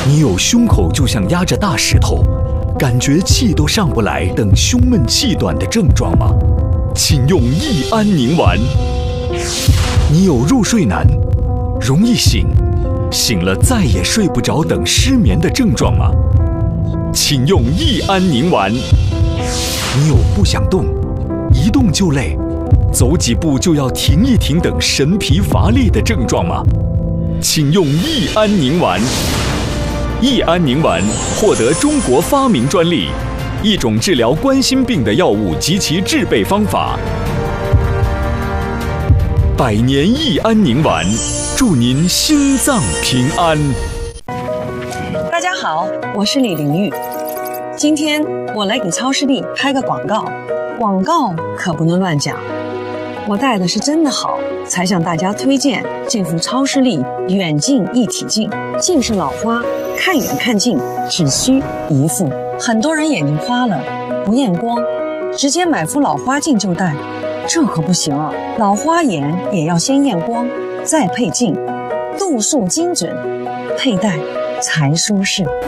你有胸口就像压着大石头，感觉气都上不来等胸闷气短的症状吗？请用益安宁丸。你有入睡难、容易醒、醒了再也睡不着等失眠的症状吗？请用益安宁丸。你有不想动、一动就累、走几步就要停一停等神疲乏力的症状吗？请用益安宁丸。益安宁丸获得中国发明专利，一种治疗冠心病的药物及其制备方法。百年益安宁丸，祝您心脏平安。 大家好，我是李玲玉。今天我来给超视力拍个广告，广告可不能乱讲。我戴的是真的好，才向大家推荐这副超视力远近一体镜。近视老花，看远看近只需一副。很多人眼睛花了不验光，直接买副老花镜就戴，这可不行啊！老花眼也要先验光，再配镜，度数精准，佩戴才舒适。